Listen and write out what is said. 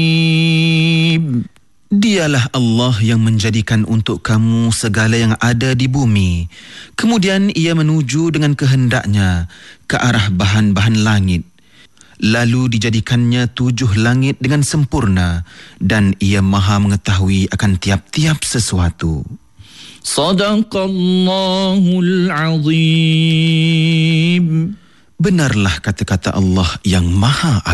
Dialah Allah yang menjadikan untuk kamu segala yang ada di bumi. Kemudian ia menuju dengan kehendaknya ke arah bahan-bahan langit. Lalu dijadikannya 7 langit dengan sempurna dan ia maha mengetahui akan tiap-tiap sesuatu. Sadaqallahul Azim. Benarlah kata-kata Allah yang maha